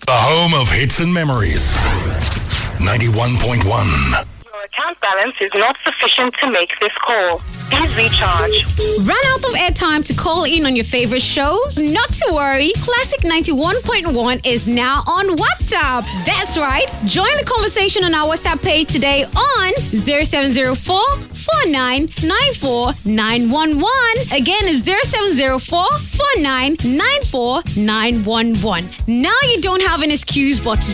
The home of hits and memories. 91.1. Your account balance is not sufficient to make this call. Please recharge. Run out of airtime to call in on your favorite shows? Not to worry, Classic 91.1 is now on WhatsApp. That's right. Join the conversation on our WhatsApp page today on 0704 4994 911. Again, it's 0704 4994 911. Now you don't have an excuse but to